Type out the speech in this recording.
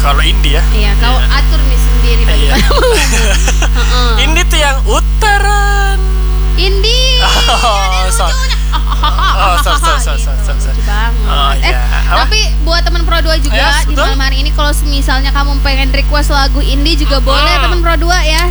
Kalau indie ya. Iya, kau atur nih sendiri bagaimana mau. Indie tuh yang utaran. Indie. Sorry. Lucu banget. Tapi buat teman Pro 2 juga di malam hari ini kalau misalnya kamu pengen request lagu indie juga boleh teman Pro 2 ya.